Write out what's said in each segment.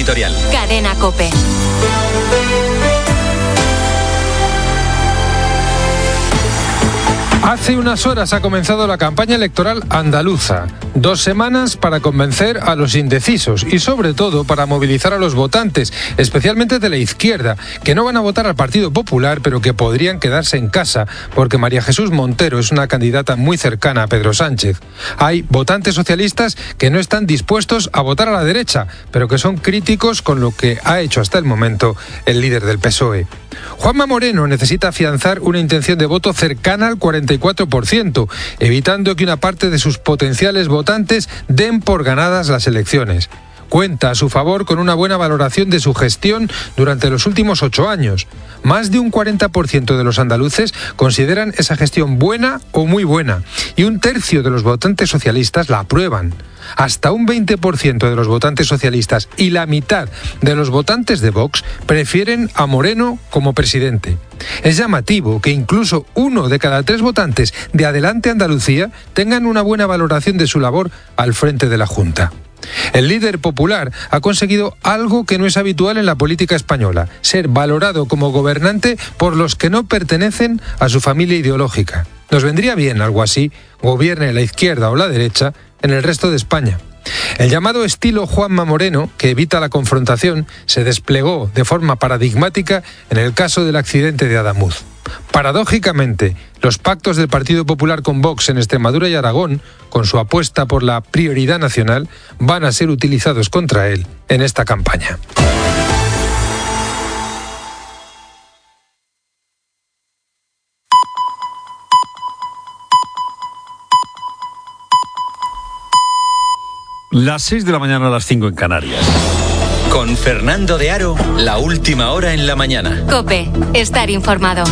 editorial. Cadena COPE. Hace unas horas ha comenzado la campaña electoral andaluza. 2 semanas para convencer a los indecisos y sobre todo para movilizar a los votantes, especialmente de la izquierda, que no van a votar al Partido Popular, pero que podrían quedarse en casa, porque María Jesús Montero es una candidata muy cercana a Pedro Sánchez. Hay votantes socialistas que no están dispuestos a votar a la derecha, pero que son críticos con lo que ha hecho hasta el momento el líder del PSOE. Juanma Moreno necesita afianzar una intención de voto cercana al 44%, evitando que una parte de sus potenciales votantes den por ganadas las elecciones. Cuenta a su favor con una buena valoración de su gestión durante los últimos 8 años. Más de un 40% de los andaluces consideran esa gestión buena o muy buena, y 1/3 de los votantes socialistas la aprueban. Hasta un 20% de los votantes socialistas y la mitad de los votantes de Vox prefieren a Moreno como presidente. Es llamativo que incluso 1 de cada 3 votantes de Adelante Andalucía tengan una buena valoración de su labor al frente de la Junta. El líder popular ha conseguido algo que no es habitual en la política española: ser valorado como gobernante por los que no pertenecen a su familia ideológica. Nos vendría bien algo así, gobierne la izquierda o la derecha, en el resto de España. El llamado estilo Juanma Moreno, que evita la confrontación, se desplegó de forma paradigmática en el caso del accidente de Adamuz. Paradójicamente, los pactos del Partido Popular con Vox en Extremadura y Aragón, con su apuesta por la prioridad nacional, van a ser utilizados contra él en esta campaña. Las 6 de la mañana a las 5 en Canarias. Con Fernando de Aro, la última hora en la mañana. COPE, estar informado.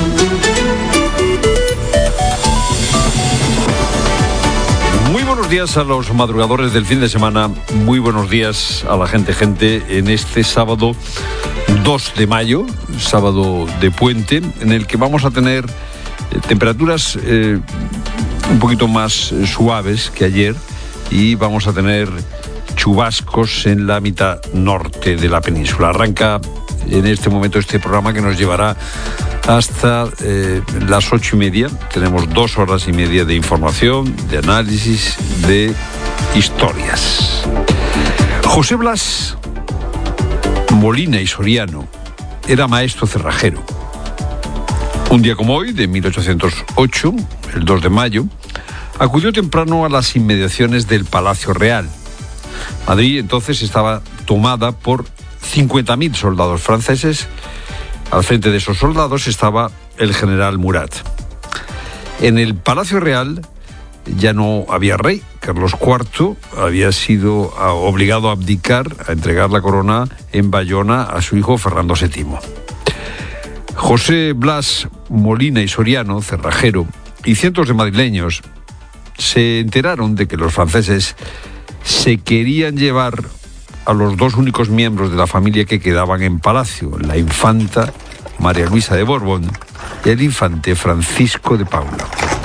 Muy buenos días a los madrugadores del fin de semana. Muy buenos días a la gente en este sábado 2 de mayo, sábado de puente, en el que vamos a tener temperaturas un poquito más suaves que ayer, y vamos a tener chubascos en la mitad norte de la península. Arranca en este momento este programa que nos llevará hasta las 8:30. Tenemos 2 horas y media de información, de análisis, de historias. José Blas Molina y Soriano era maestro cerrajero. Un día como hoy, de 1808, el 2 de mayo, acudió temprano a las inmediaciones del Palacio Real. Madrid entonces estaba tomada por 50.000 soldados franceses. Al frente de esos soldados estaba el general Murat. En el Palacio Real ya no había rey. Carlos IV había sido obligado a abdicar, a entregar la corona en Bayona a su hijo Fernando VII. José Blas Molina y Soriano, cerrajero, y cientos de madrileños se enteraron de que los franceses se querían llevar a los 2 únicos miembros de la familia que quedaban en palacio, la infanta María Luisa de Borbón y el infante Francisco de Paula.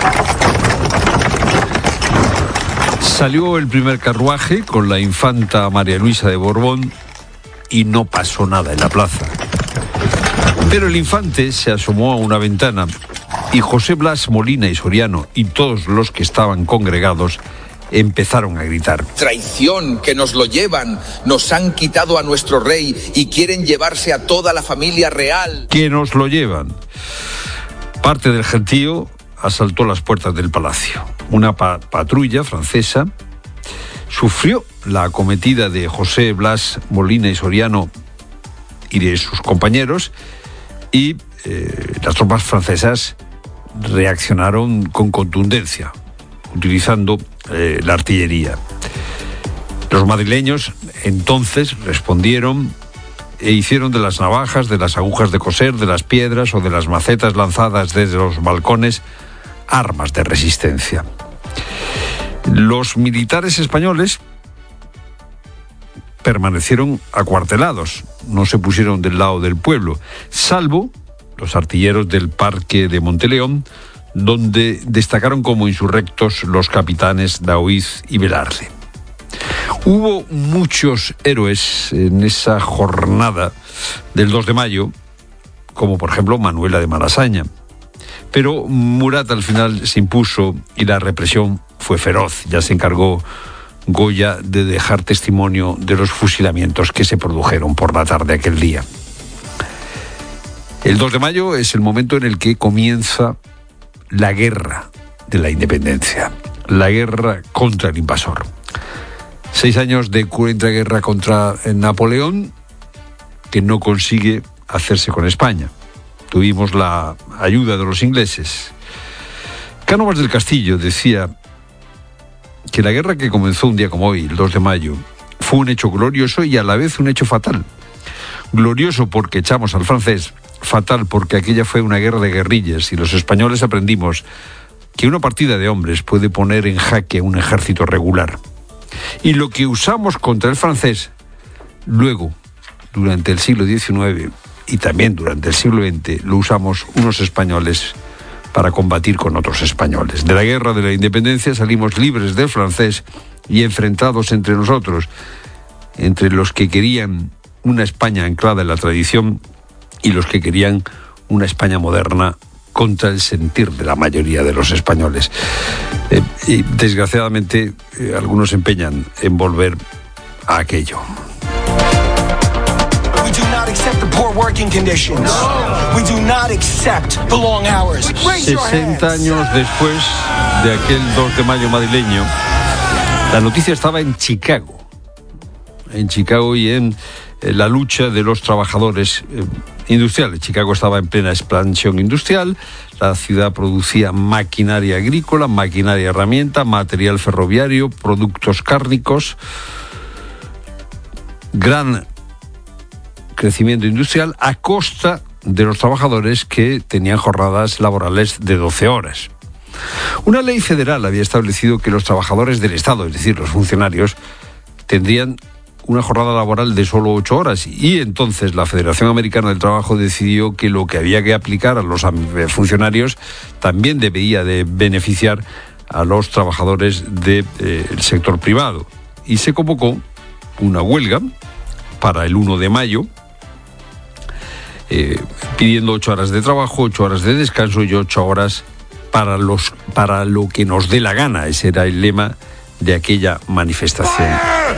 Salió el primer carruaje con la infanta María Luisa de Borbón y no pasó nada en la plaza. Pero el infante se asomó a una ventana y José Blas Molina y Soriano y todos los que estaban congregados empezaron a gritar: traición, que nos lo llevan, nos han quitado a nuestro rey y quieren llevarse a toda la familia real. Que nos lo llevan. Parte del gentío asaltó las puertas del palacio. Una patrulla francesa sufrió la acometida de José Blas Molina y Soriano y de sus compañeros, y las tropas francesas reaccionaron con contundencia, utilizando la artillería. Los madrileños entonces respondieron e hicieron de las navajas, de las agujas de coser, de las piedras o de las macetas lanzadas desde los balcones armas de resistencia. Los militares españoles permanecieron acuartelados, no se pusieron del lado del pueblo, salvo los artilleros del Parque de Monteleón, donde destacaron como insurrectos los capitanes Daoiz y Velarde. Hubo muchos héroes en esa jornada del 2 de mayo, como por ejemplo Manuela de Malasaña. Pero Murat al final se impuso y la represión fue feroz. Ya se encargó Goya de dejar testimonio de los fusilamientos que se produjeron por la tarde aquel día. El 2 de mayo es el momento en el que comienza la guerra de la independencia, la guerra contra el invasor. 6 años de cruenta guerra contra Napoleón, que no consigue hacerse con España. Tuvimos la ayuda de los ingleses. Cánovas del Castillo decía que la guerra que comenzó un día como hoy, el 2 de mayo, fue un hecho glorioso y a la vez un hecho fatal. Glorioso porque echamos al francés, fatal porque aquella fue una guerra de guerrillas y los españoles aprendimos que una partida de hombres puede poner en jaque a un ejército regular. Y lo que usamos contra el francés, luego, durante el siglo XIX y también durante el siglo XX, lo usamos unos españoles para combatir con otros españoles. De la guerra de la independencia salimos libres del francés y enfrentados entre nosotros, entre los que querían una España anclada en la tradición y los que querían una España moderna contra el sentir de la mayoría de los españoles. Y desgraciadamente algunos se empeñan en volver a aquello. 60 años después de aquel 2 de mayo madrileño, la noticia estaba en Chicago y en la lucha de los trabajadores industriales. Chicago estaba en plena expansión industrial, la ciudad producía maquinaria agrícola, maquinaria herramienta, material ferroviario, productos cárnicos, gran crecimiento industrial a costa de los trabajadores que tenían jornadas laborales de 12 horas. Una ley federal había establecido que los trabajadores del Estado, es decir, los funcionarios, tendrían una jornada laboral de solo 8 horas y entonces la Federación Americana del Trabajo decidió que lo que había que aplicar a los funcionarios también debía de beneficiar a los trabajadores del sector privado. Y se convocó una huelga para el 1 de mayo, pidiendo 8 horas de trabajo, 8 horas de descanso y 8 horas para lo que nos dé la gana. Ese era el lema de aquella manifestación.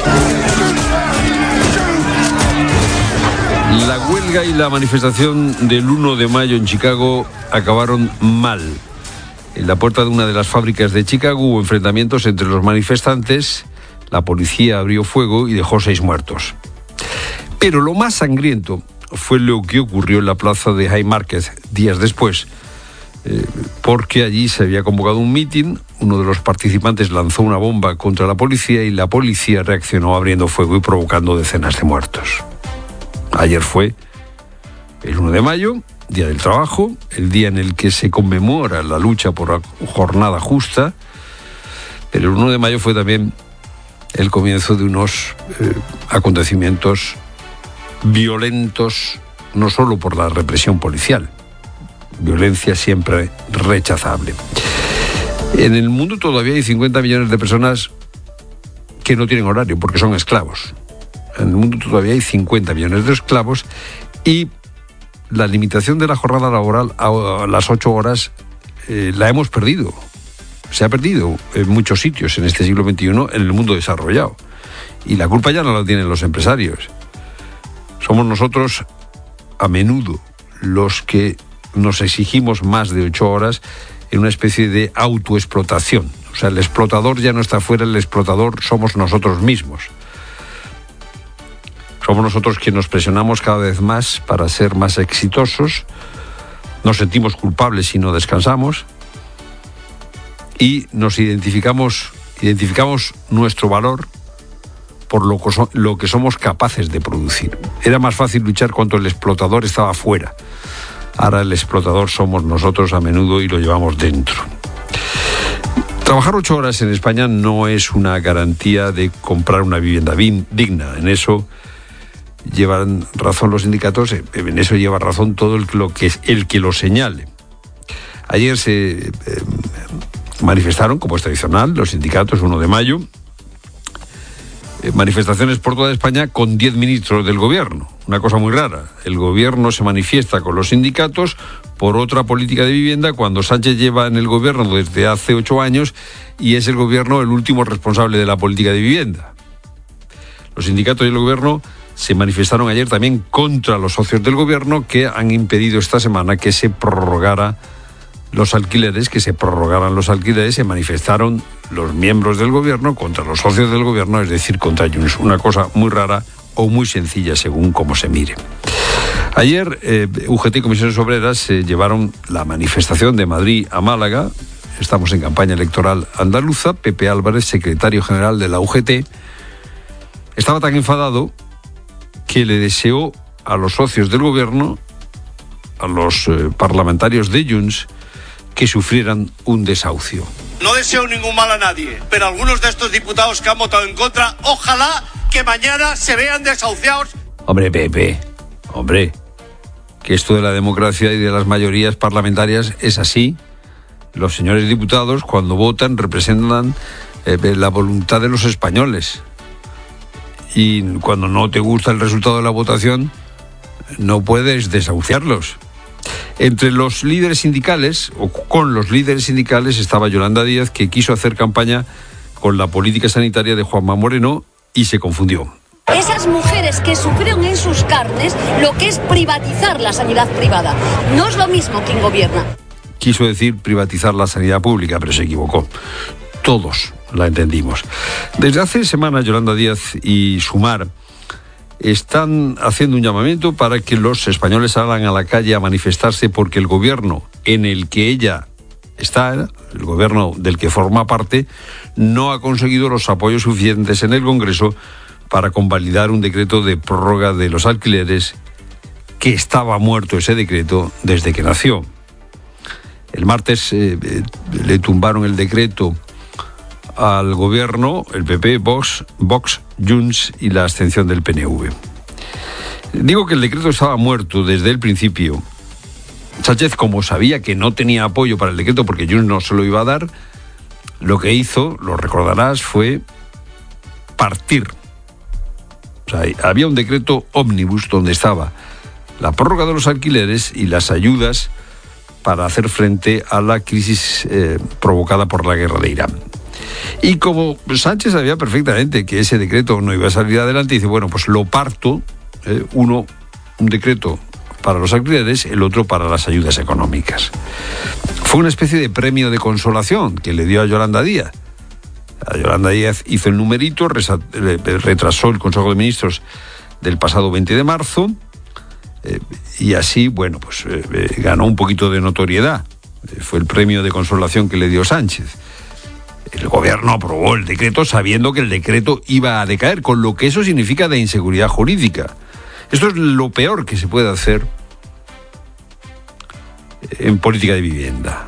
La huelga y la manifestación del 1 de mayo en Chicago acabaron mal. En la puerta de una de las fábricas de Chicago hubo enfrentamientos entre los manifestantes, la policía abrió fuego y dejó 6 muertos. Pero lo más sangriento fue lo que ocurrió en la plaza de Haymarket días después, porque allí se había convocado un mitin, uno de los participantes lanzó una bomba contra la policía y la policía reaccionó abriendo fuego y provocando decenas de muertos. Ayer fue el 1 de mayo, Día del Trabajo, el día en el que se conmemora la lucha por la jornada justa, pero el 1 de mayo fue también el comienzo de unos acontecimientos violentos, no solo por la represión policial, violencia siempre rechazable. En el mundo todavía hay 50 millones de personas que no tienen horario porque son esclavos. En el mundo todavía hay 50 millones de esclavos y la limitación de la jornada laboral a las 8 horas la hemos perdido. Se ha perdido en muchos sitios en este siglo XXI en el mundo desarrollado. Y la culpa ya no la tienen los empresarios. Somos nosotros a menudo los que nos exigimos más de 8 horas en una especie de autoexplotación. O sea, el explotador ya no está fuera, el explotador somos nosotros mismos. Somos nosotros quienes nos presionamos cada vez más para ser más exitosos, nos sentimos culpables si no descansamos y nos identificamos nuestro valor por lo que somos capaces de producir. Era más fácil luchar cuando el explotador estaba fuera. Ahora el explotador somos nosotros a menudo y lo llevamos dentro. Trabajar 8 horas en España no es una garantía de comprar una vivienda digna. En eso llevan razón los sindicatos, en eso lleva razón todo el que lo señale. Ayer se manifestaron, como es tradicional, los sindicatos 1 de mayo, manifestaciones por toda España con 10 ministros del gobierno. Una cosa muy rara. El gobierno se manifiesta con los sindicatos por otra política de vivienda cuando Sánchez lleva en el gobierno desde hace 8 años y es el gobierno el último responsable de la política de vivienda. Los sindicatos y el gobierno se manifestaron ayer también contra los socios del gobierno que han impedido esta semana que se prorrogaran los alquileres. Se manifestaron los miembros del gobierno contra los socios del gobierno, es decir, contra Junts. Una cosa muy rara o muy sencilla según cómo se mire. Ayer UGT y Comisiones Obreras llevaron la manifestación de Madrid a Málaga. Estamos en campaña electoral andaluza. Pepe Álvarez, secretario general de la UGT, estaba tan enfadado que le deseó a los socios del gobierno, a los parlamentarios de Junts, que sufrieran un desahucio. No deseo ningún mal a nadie, pero algunos de estos diputados que han votado en contra, ojalá que mañana se vean desahuciados. Hombre, Pepe, que esto de la democracia y de las mayorías parlamentarias es así. Los señores diputados, cuando votan, representan la voluntad de los españoles. Y cuando no te gusta el resultado de la votación, no puedes desahuciarlos. Entre los líderes sindicales, o con los líderes sindicales, estaba Yolanda Díaz, que quiso hacer campaña con la política sanitaria de Juanma Moreno y se confundió. Esas mujeres que sufrieron en sus carnes lo que es privatizar la sanidad privada. No es lo mismo quien gobierna. Quiso decir privatizar la sanidad pública, pero se equivocó. Todos la entendimos. Desde hace semanas, Yolanda Díaz y Sumar están haciendo un llamamiento para que los españoles salgan a la calle a manifestarse porque el gobierno en el que ella está, el gobierno del que forma parte, no ha conseguido los apoyos suficientes en el Congreso para convalidar un decreto de prórroga de los alquileres, que estaba muerto ese decreto desde que nació. El martes le tumbaron el decreto al gobierno, el PP, Vox, Junts y la abstención del PNV. Digo que el decreto estaba muerto desde el principio. Sánchez, como sabía que no tenía apoyo para el decreto porque Junts no se lo iba a dar, lo que hizo, lo recordarás, fue partir. O sea, había un decreto ómnibus donde estaba la prórroga de los alquileres y las ayudas para hacer frente a la crisis provocada por la guerra de Irán. Y como Sánchez sabía perfectamente que ese decreto no iba a salir adelante, dice, bueno, pues lo parto, un decreto para los alquileres, el otro para las ayudas económicas. Fue una especie de premio de consolación que le dio a Yolanda Díaz. A Yolanda Díaz hizo el numerito, retrasó el Consejo de Ministros del pasado 20 de marzo y así, bueno, pues ganó un poquito de notoriedad. Fue el premio de consolación que le dio Sánchez. El gobierno aprobó el decreto sabiendo que el decreto iba a decaer, con lo que eso significa de inseguridad jurídica. Esto es lo peor que se puede hacer en política de vivienda.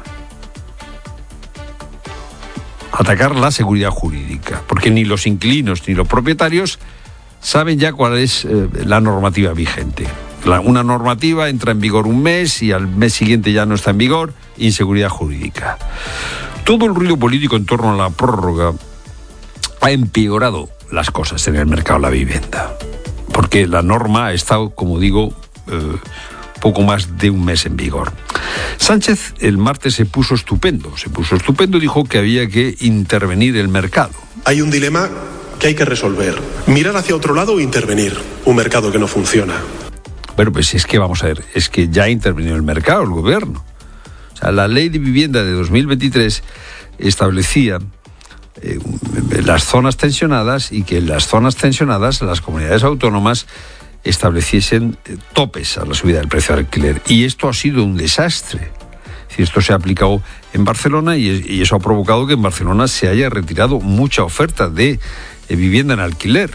Atacar la seguridad jurídica, porque ni los inquilinos ni los propietarios saben ya cuál es la normativa vigente. Una normativa entra en vigor un mes y al mes siguiente ya no está en vigor, inseguridad jurídica. Todo el ruido político en torno a la prórroga ha empeorado las cosas en el mercado de la vivienda, porque la norma ha estado, como digo, poco más de un mes en vigor. Sánchez el martes se puso estupendo, dijo que había que intervenir el mercado. Hay un dilema que hay que resolver, mirar hacia otro lado o intervenir un mercado que no funciona. Bueno, pues es que vamos a ver, es que ya intervenido el mercado, el gobierno. O sea, la ley de vivienda de 2023 establecía las zonas tensionadas y que en las zonas tensionadas las comunidades autónomas estableciesen topes a la subida del precio del alquiler. Y esto ha sido un desastre. Es decir, esto se ha aplicado en Barcelona y eso ha provocado que en Barcelona se haya retirado mucha oferta de vivienda en alquiler.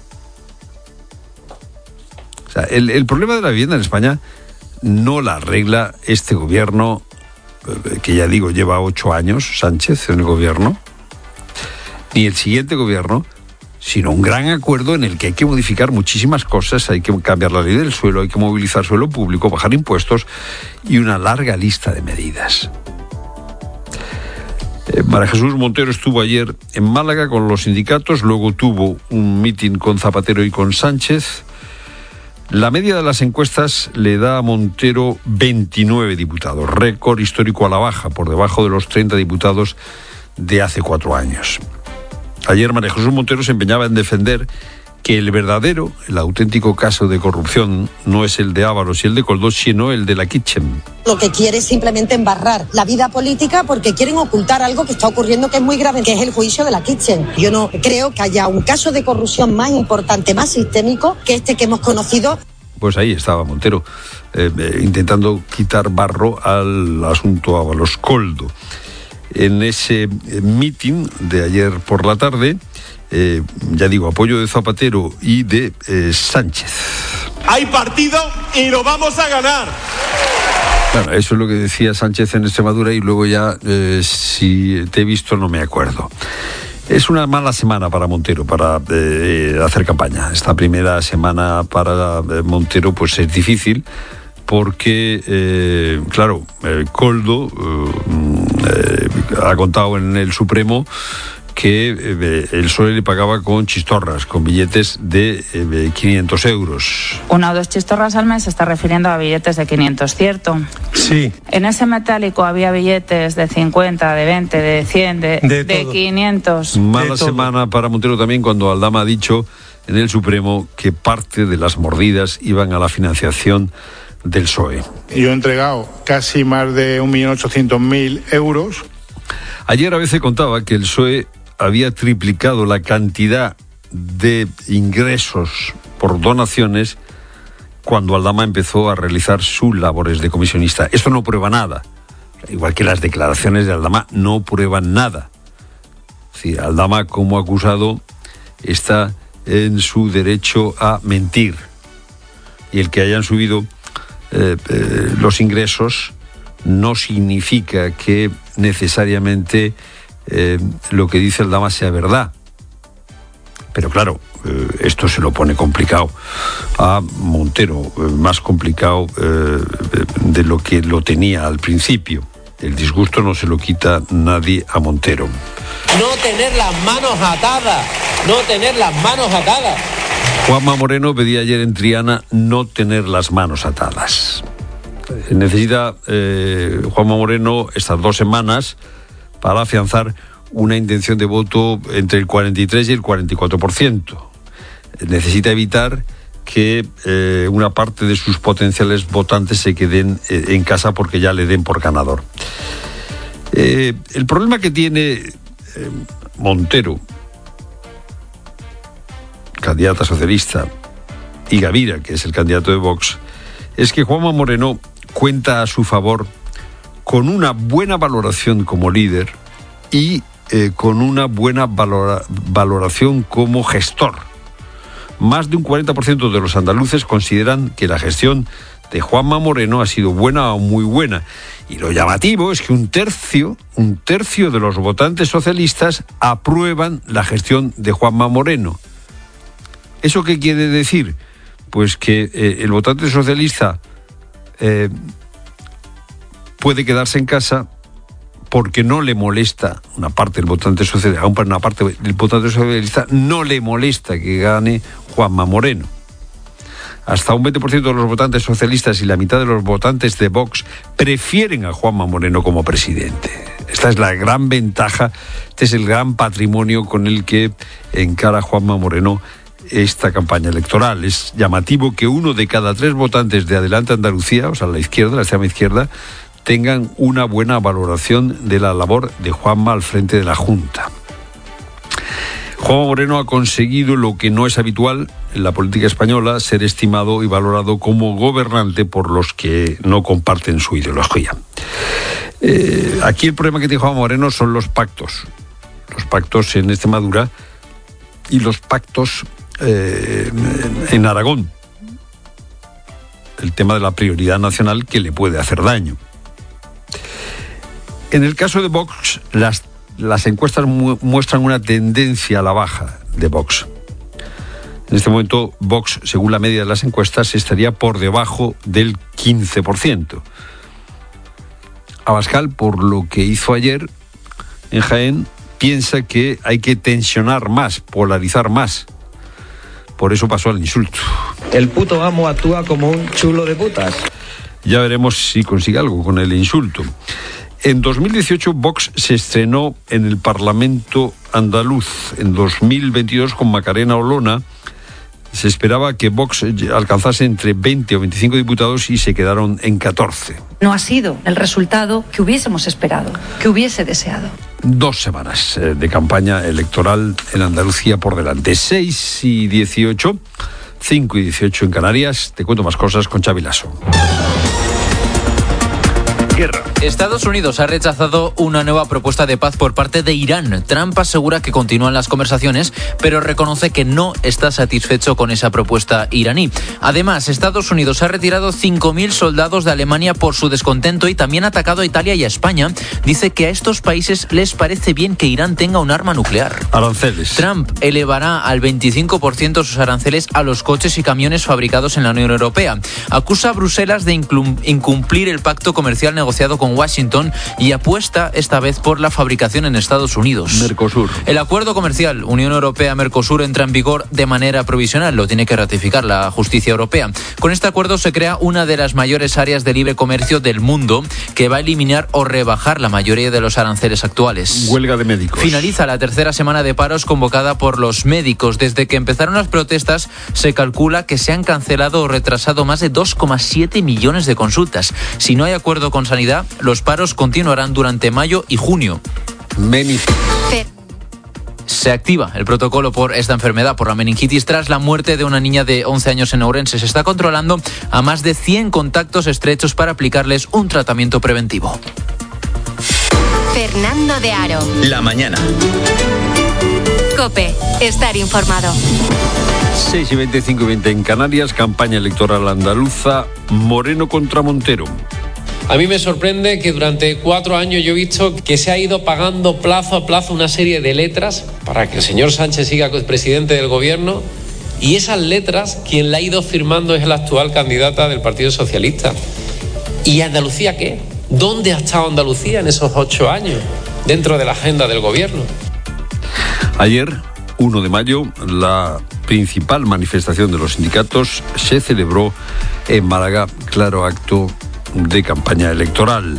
O sea, el problema de la vivienda en España no la arregla este gobierno, que ya digo, lleva 8 años, Sánchez en el gobierno, ni el siguiente gobierno, sino un gran acuerdo en el que hay que modificar muchísimas cosas, hay que cambiar la ley del suelo, hay que movilizar suelo público, bajar impuestos y una larga lista de medidas. María Jesús Montero estuvo ayer en Málaga con los sindicatos, luego tuvo un mitin con Zapatero y con Sánchez. La media de las encuestas le da a Montero 29 diputados, récord histórico a la baja, por debajo de los 30 diputados de hace 4 años. Ayer María Jesús Montero se empeñaba en defender que el auténtico caso de corrupción no es el de Ábalos y el de Koldo, sino el de la Kitchen. Lo que quiere es simplemente embarrar la vida política porque quieren ocultar algo que está ocurriendo que es muy grave, que es el juicio de la Kitchen. Yo no creo que haya un caso de corrupción más importante, más sistémico que este que hemos conocido. Pues ahí estaba Montero, intentando quitar barro al asunto Ábalos-Koldo. En ese mitin de ayer por la tarde, ya digo, apoyo de Zapatero y de Sánchez. Hay partido y lo vamos a ganar. Claro, eso es lo que decía Sánchez en Extremadura y luego ya, si te he visto, no me acuerdo. Es una mala semana para Montero para hacer campaña. Esta primera semana para Montero pues es difícil porque, Koldo ha contado en el Supremo que el PSOE le pagaba con chistorras, con billetes de 500 euros. 1 o 2 chistorras al mes se está refiriendo a billetes de 500, ¿cierto? Sí. En ese metálico había billetes de 50, de 20, de 100, de 500. Mala semana para Montero también cuando Aldama ha dicho en el Supremo que parte de las mordidas iban a la financiación del PSOE. Yo he entregado casi más de 1.800.000 euros. Ayer a veces contaba que el PSOE había triplicado la cantidad de ingresos por donaciones cuando Aldama empezó a realizar sus labores de comisionista. Esto no prueba nada. Igual que las declaraciones de Aldama no prueban nada. Sí, Aldama, como acusado, está en su derecho a mentir. Y el que hayan subido los ingresos no significa que necesariamente lo que dice Aldama sea verdad. Pero claro, esto se lo pone complicado a Montero, más complicado de lo que lo tenía al principio. El disgusto no se lo quita nadie a Montero. No tener las manos atadas, no tener las manos atadas. Juanma Moreno pedía ayer en Triana no tener las manos atadas. Necesita Juanma Moreno estas 2 semanas para afianzar una intención de voto entre el 43 y el 44%. Necesita evitar que una parte de sus potenciales votantes se queden en casa porque ya le den por ganador. El problema que tiene Montero, candidata socialista, y Gavira, que es el candidato de Vox, es que Juanma Moreno cuenta a su favor con una buena valoración como líder y con una buena valoración como gestor. Más de un 40% de los andaluces consideran que la gestión de Juanma Moreno ha sido buena o muy buena. Y lo llamativo es que un tercio de los votantes socialistas aprueban la gestión de Juanma Moreno. ¿Eso qué quiere decir? Pues que el votante socialista puede quedarse en casa porque no le molesta una parte del votante socialista, aún para una parte del votante socialista no le molesta que gane Juanma Moreno. Hasta un 20% de los votantes socialistas y la mitad de los votantes de Vox prefieren a Juanma Moreno como presidente. Esta es la gran ventaja, este es el gran patrimonio con el que encara Juanma Moreno esta campaña electoral. Es llamativo que 1 de cada 3 votantes de Adelante Andalucía, o sea, la izquierda, la extrema izquierda, tengan una buena valoración de la labor de Juanma al frente de la Junta. Juanma Moreno ha conseguido lo que no es habitual en la política española, ser estimado y valorado como gobernante por los que no comparten su ideología. Aquí el problema que tiene Juanma Moreno son los pactos en Extremadura y los pactos en Aragón. El tema de la prioridad nacional que le puede hacer daño. En el caso de Vox, las encuestas muestran una tendencia a la baja de Vox. En este momento, Vox, según la media de las encuestas, estaría por debajo del 15%. Abascal, por lo que hizo ayer, en Jaén, piensa que hay que tensionar más, polarizar más. Por eso pasó al insulto. El puto amo actúa como un chulo de putas. Ya veremos si consigue algo con el insulto. En 2018 Vox se estrenó en el Parlamento andaluz. En 2022 con Macarena Olona se esperaba que Vox alcanzase entre 20 o 25 diputados y se quedaron en 14. No ha sido el resultado que hubiésemos esperado, que hubiese deseado. 2 semanas de campaña electoral en Andalucía por delante. 6 y 18, 5 y 18 en Canarias. Te cuento más cosas con Xavi Lasso. Guerra. Estados Unidos ha rechazado una nueva propuesta de paz por parte de Irán. Trump asegura que continúan las conversaciones, pero reconoce que no está satisfecho con esa propuesta iraní. Además, Estados Unidos ha retirado 5.000 soldados de Alemania por su descontento y también ha atacado a Italia y a España. Dice que a estos países les parece bien que Irán tenga un arma nuclear. Aranceles. Trump elevará al 25% sus aranceles a los coches y camiones fabricados en la Unión Europea. Acusa a Bruselas de incumplir el pacto comercial negociado con Washington y apuesta esta vez por la fabricación en Estados Unidos. Mercosur. El acuerdo comercial Unión Europea-Mercosur entra en vigor de manera provisional, lo tiene que ratificar la justicia europea. Con este acuerdo se crea una de las mayores áreas de libre comercio del mundo que va a eliminar o rebajar la mayoría de los aranceles actuales. Huelga de médicos. Finaliza la tercera semana de paros convocada por los médicos. Desde que empezaron las protestas se calcula que se han cancelado o retrasado más de 2,7 millones de consultas. Si no hay acuerdo con Sanidad, los paros continuarán durante mayo y junio. Se activa el protocolo por esta enfermedad, por la meningitis, tras la muerte de una niña de 11 años en Ourense. Se está controlando a más de 100 contactos estrechos para aplicarles un tratamiento preventivo. Fernando de Aro. La mañana. COPE. Estar informado. 6 y 25 y 20 en Canarias, campaña electoral andaluza, Moreno contra Montero. A mí me sorprende que durante 4 años yo he visto que se ha ido pagando plazo a plazo una serie de letras para que el señor Sánchez siga presidente del gobierno, y esas letras quien la ha ido firmando es la actual candidata del Partido Socialista. ¿Y Andalucía qué? ¿Dónde ha estado Andalucía en esos 8 años dentro de la agenda del gobierno? Ayer, 1 de mayo, la principal manifestación de los sindicatos se celebró en Málaga, claro acto de campaña electoral.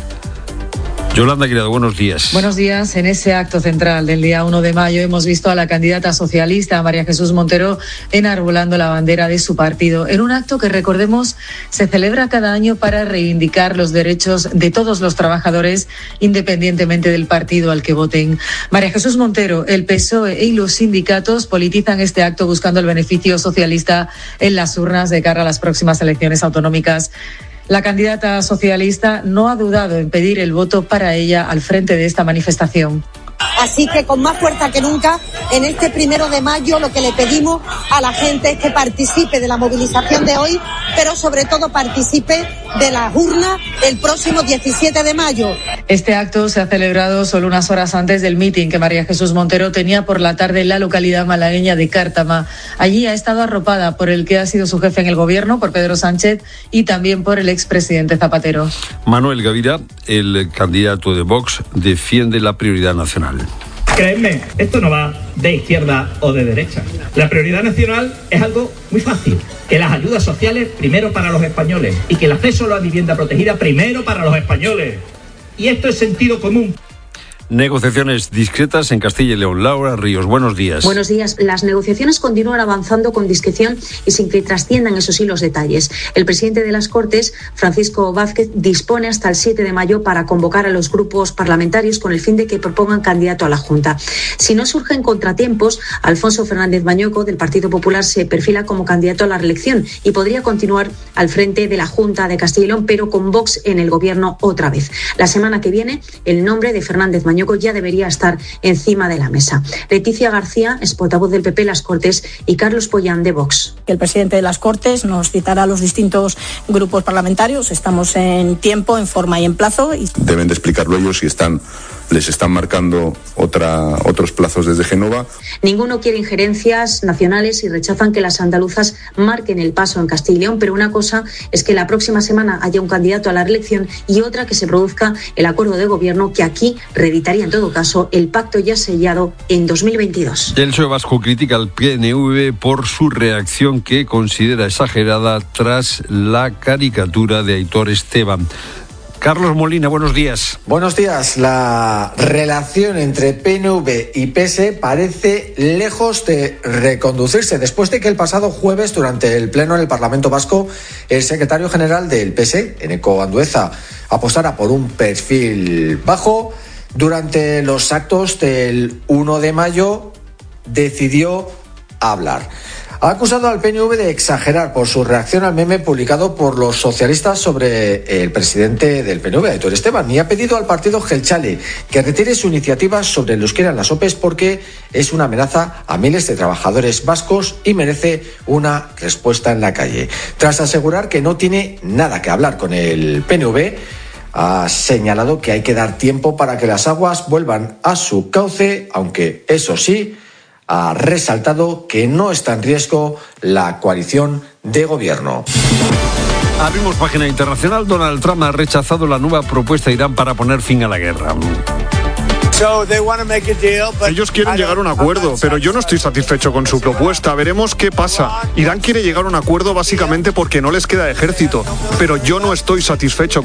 Yolanda Guirado, buenos días. Buenos días. En ese acto central del día 1 de mayo hemos visto a la candidata socialista María Jesús Montero enarbolando la bandera de su partido, en un acto que, recordemos, se celebra cada año para reivindicar los derechos de todos los trabajadores, independientemente del partido al que voten. María Jesús Montero, el PSOE y los sindicatos politizan este acto buscando el beneficio socialista en las urnas de cara a las próximas elecciones autonómicas. La candidata socialista no ha dudado en pedir el voto para ella al frente de esta manifestación. Así que con más fuerza que nunca, en este 1 de mayo lo que le pedimos a la gente es que participe de la movilización de hoy, pero sobre todo participe de las urnas el próximo 17 de mayo. Este acto se ha celebrado solo unas horas antes del mitin que María Jesús Montero tenía por la tarde en la localidad malagueña de Cártama. Allí ha estado arropada por el que ha sido su jefe en el gobierno, por Pedro Sánchez, y también por el expresidente Zapatero. Manuel Gavira, el candidato de Vox, defiende la prioridad nacional. Creedme, esto no va de izquierda o de derecha. La prioridad nacional es algo muy fácil. Que las ayudas sociales primero para los españoles y que el acceso a la vivienda protegida primero para los españoles. Y esto es sentido común. Negociaciones discretas en Castilla y León. Laura Ríos, buenos días. Buenos días. Las negociaciones continúan avanzando con discreción y sin que trasciendan, eso sí, los detalles. El presidente de las Cortes, Francisco Vázquez, dispone hasta el 7 de mayo para convocar a los grupos parlamentarios con el fin de que propongan candidato a la Junta. Si no surgen contratiempos, Alfonso Fernández Mañueco, del Partido Popular, se perfila como candidato a la reelección y podría continuar al frente de la Junta de Castilla y León, pero con Vox en el gobierno otra vez. La semana que viene, el nombre de Fernández Mañueco ya debería estar encima de la mesa. Leticia García es portavoz del PP en las Cortes y Carlos Pollán de Vox. El presidente de las Cortes nos citará a los distintos grupos parlamentarios. Estamos en tiempo, en forma y en plazo. Deben de explicarlo ellos si están les están marcando otros plazos desde Génova. Ninguno quiere injerencias nacionales y rechazan que las andaluzas marquen el paso en Castilla y León, pero una cosa es que la próxima semana haya un candidato a la reelección y otra que se produzca el acuerdo de gobierno que aquí reeditaría en todo caso el pacto ya sellado en 2022. El PSOE vasco critica al PNV por su reacción que considera exagerada tras la caricatura de Aitor Esteban. Carlos Molina, buenos días. Buenos días. La relación entre PNV y PSE parece lejos de reconducirse después de que el pasado jueves, durante el pleno en el Parlamento Vasco, el secretario general del PSE, Eneko Andueza, apostara por un perfil bajo. Durante los actos del 1 de mayo decidió hablar. Ha acusado al PNV de exagerar por su reacción al meme publicado por los socialistas sobre el presidente del PNV, Aitor Esteban, y ha pedido al partido Jeltzale que retire su iniciativa sobre el euskera en las OPEs porque es una amenaza a miles de trabajadores vascos y merece una respuesta en la calle. Tras asegurar que no tiene nada que hablar con el PNV, ha señalado que hay que dar tiempo para que las aguas vuelvan a su cauce, aunque eso sí, ha resaltado que no está en riesgo la coalición de gobierno. Abrimos página internacional. Donald Trump ha rechazado la nueva propuesta de Irán para poner fin a la guerra. Ellos quieren llegar a un acuerdo, pero yo no estoy satisfecho con su propuesta. Veremos qué pasa. Irán quiere llegar a un acuerdo básicamente porque no les queda ejército, pero yo no estoy satisfecho